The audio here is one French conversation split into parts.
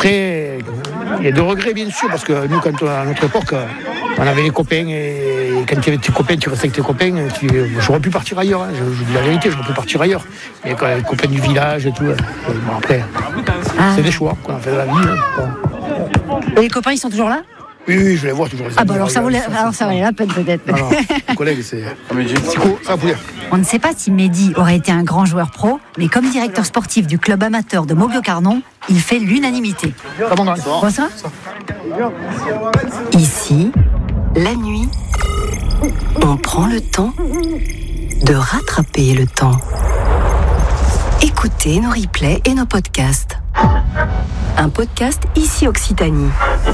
Après, il y a de regrets, bien sûr, parce que nous, à notre époque, on avait les copains, et quand tu avais tes copains, tu restais avec tes copains, j'aurais pu partir ailleurs, hein, je dis la vérité, j'aurais pu partir ailleurs. Mais quand les copains du village et tout, bon, après, c'est des choix qu'on a fait de la vie. Hein, bon. Et les copains, ils sont toujours là ? Oui, je les vois toujours. Alors ça valait la peine peut-être. Non, mon collègue, c'est cool, ça va. On ne sait pas si Mehdi aurait été un grand joueur pro, mais comme directeur sportif du club amateur de Moguio-Carnon, il fait l'unanimité. Bonsoir. Ici, la nuit, on prend le temps de rattraper le temps. Écoutez nos replays et nos podcasts. Un podcast Ici Occitanie.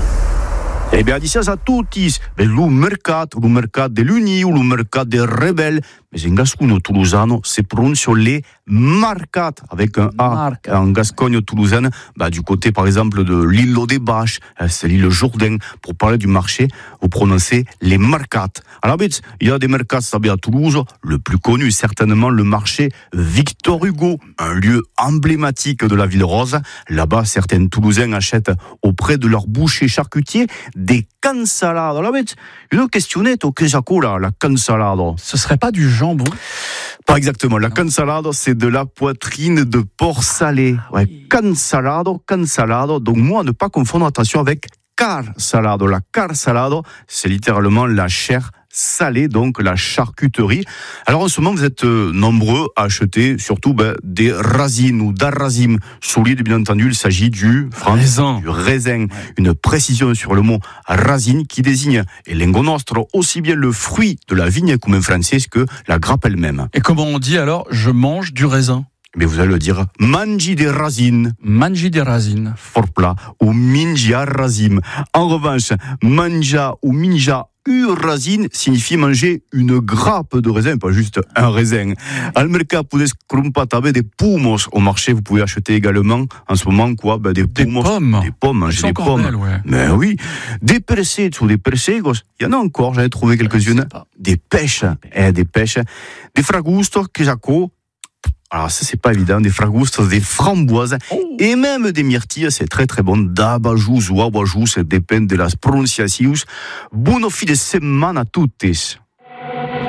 E benedicas a tutti, lo mercato dell'Uni o lo mercato del Rebel, mais in gascogno toulousano si prononce les marcat avec un A. En gascogne toulousaine, du côté par exemple de l'île des Bâches, c'est l'île Jourdain, pour parler du marché, vous prononcez les marcat. Alors il y a des mercats à Toulouse, le plus connu certainement le marché Victor Hugo, un lieu emblématique de la ville rose. Là-bas, certains Toulousains achètent auprès de leur boucher charcutier des cansalades. Alors une questionnette au Kéjaco, là, la cansalade. Ce serait pas du jambon? Pas exactement. La cansalade, c'est de la poitrine de porc salé. Ouais, cansalade. Donc moi, ne pas confondre, attention, avec car salade. La car salade, c'est littéralement la chair salée, donc la charcuterie. Alors en ce moment, vous êtes nombreux à acheter surtout des racines ou d'arrazim solides. Bien entendu, il s'agit du raisin. Une précision sur le mot racine qui désigne el lengo nostro, aussi bien le fruit de la vigne comme en français que la grappe elle-même. Et comment on dit alors « je mange du raisin » ? Mais vous allez le dire mangi des racines. Mangi des racines. Fort plat. Ou minja razim. En revanche, manja ou minja racine signifie manger une grappe de raisin, pas juste un raisin. Al mercat puedes comprar des pomos au marché. Vous pouvez acheter également en ce moment des pommes. Des pommes, manger des pommes. Belles, ouais. Mais oui. Des persets ou des persegos. Il y en a encore, j'avais trouvé quelques-unes. Des pêches. Des fragustos, quesaco. Alors ça c'est pas évident, des fragustos, des framboises et même des myrtilles, c'est très très bon. D'abajous ou abajous, ça dépend de la prononciation. Buon fin de semana a tutti.